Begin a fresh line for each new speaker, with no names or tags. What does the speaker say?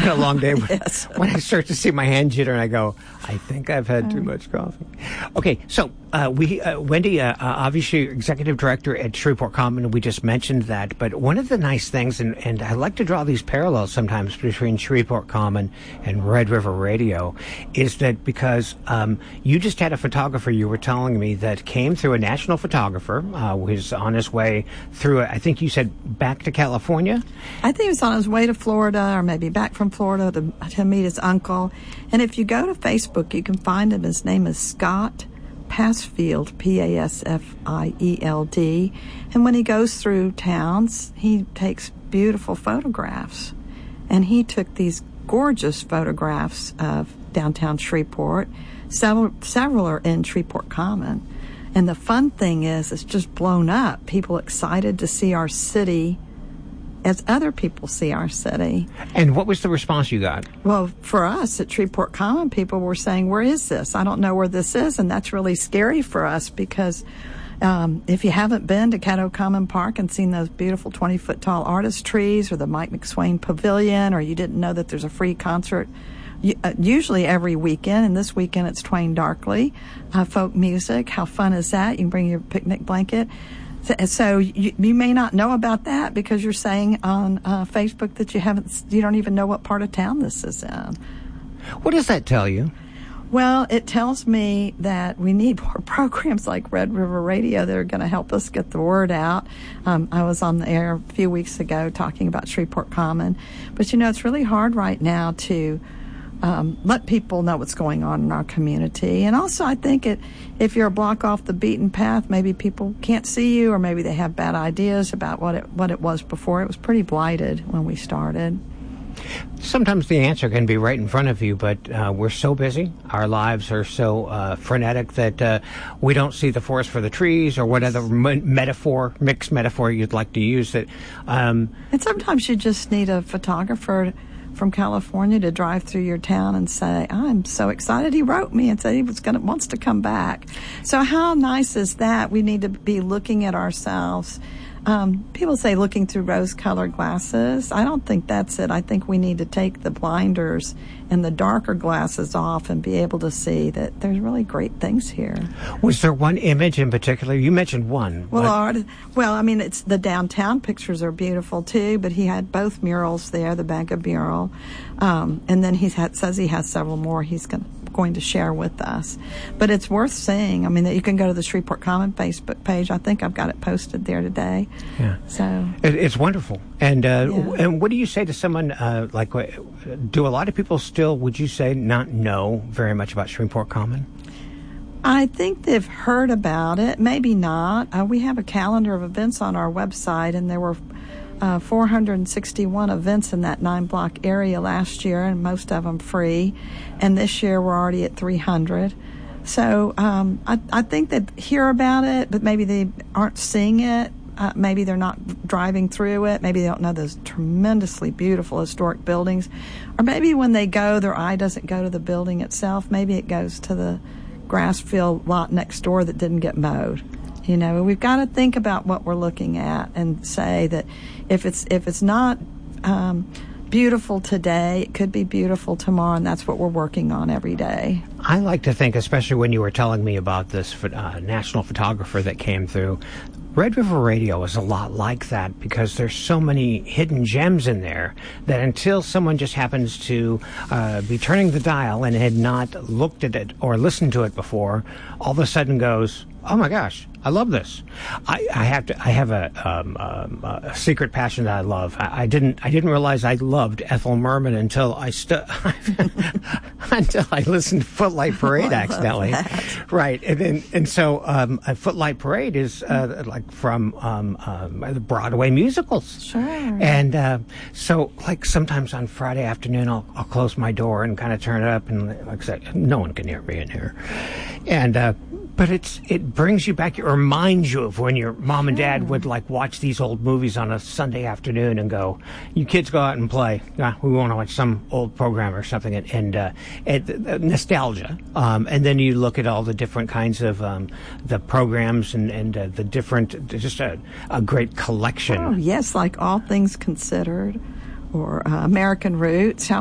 been a long day.
Yes.
When I start to see my hand jitter and I go, I think I've had too much coffee. Okay, so Wendy, obviously executive director at Shreveport Common, we just mentioned that, but one of the nice things, and I like to draw these parallels sometimes between Shreveport Common and Red River Radio, is that because you just had a photographer, you were telling me, that came through, a national photographer, who's on his way through, I think you said back to California?
I think he was on his way to Florida, or maybe back from Florida to meet his uncle. And if you go to Facebook, you can find him. His name is Scott Pasfield, Pasfield. And when he goes through towns, he takes beautiful photographs. And he took these gorgeous photographs of downtown Shreveport. Several are in Shreveport Common. And the fun thing is, it's just blown up. People excited to see our city as other people see our city.
And what was the response you got?
Well, for us at Shreveport Common, people were saying, where is this? I don't know where this is. And that's really scary for us because if you haven't been to Caddo Common Park and seen those beautiful 20-foot tall artist trees or the Mike McSwain Pavilion, or you didn't know that there's a free concert usually every weekend, and this weekend it's Twain Darkley, folk music. How fun is that? You can bring your picnic blanket. So you may not know about that because you're saying on Facebook that you don't even know what part of town this is in.
What does that tell you?
Well, it tells me that we need more programs like Red River Radio that are going to help us get the word out. I was on the air a few weeks ago talking about Shreveport Common, but it's really hard right now to let people know what's going on in our community. And also, I think if you're a block off the beaten path, maybe people can't see you, or maybe they have bad ideas about what it was before. It was pretty blighted when we started.
Sometimes the answer can be right in front of you, but we're so busy. Our lives are so frenetic that we don't see the forest for the trees, or whatever mixed metaphor you'd like to use.
And sometimes you just need a photographer from California to drive through your town and say, I'm so excited. He wrote me and said he wants to come back. So how nice is that? We need to be looking at ourselves. People say looking through rose-colored glasses. I don't think that's it. I think we need to take the blinders and the darker glasses off and be able to see that there's really great things here.
Was there one image in particular? You mentioned one.
It's the downtown pictures are beautiful too, but he had both murals there, the Bangor mural, and then says he has several more he's going to share with us. But it's worth seeing. I mean, that you can go to the Shreveport Common Facebook page. I think I've got it posted there today.
Yeah.
So
it's wonderful. And and what do you say to someone do a lot of people still, would you say, not know very much about Shreveport Common?
I think they've heard about it. Maybe not. We have a calendar of events on our website, and there were 461 events in that 9-block area last year, and most of them free. And this year we're already at 300. So I think they hear about it, but maybe they aren't seeing it. Maybe they're not driving through it. Maybe they don't know those tremendously beautiful historic buildings. Or maybe when they go, their eye doesn't go to the building itself. Maybe it goes to the grass field lot next door that didn't get mowed. We've got to think about what we're looking at and say that if it's not beautiful today, it could be beautiful tomorrow, and that's what we're working on every day.
I like to think, especially when you were telling me about this national photographer that came through, Red River Radio is a lot like that because there's so many hidden gems in there that until someone just happens to be turning the dial and had not looked at it or listened to it before, all of a sudden goes, oh my gosh, I love this. I have a secret passion that I love. I didn't realize I loved Ethel Merman until until I listened to Footlight Parade accidentally. Right. And so a Footlight Parade is like from the Broadway musicals.
Sure.
And so like sometimes on Friday afternoon I'll close my door and kind of turn it up, and like I said, no one can hear me in here. And but it brings you back. It reminds you of when your mom and dad would like watch these old movies on a Sunday afternoon and go, "You kids go out and play. We want to watch some old program or something." And nostalgia. And then you look at all the different kinds of the programs and the different, just a great collection.
Oh yes, like All Things Considered or American Roots. How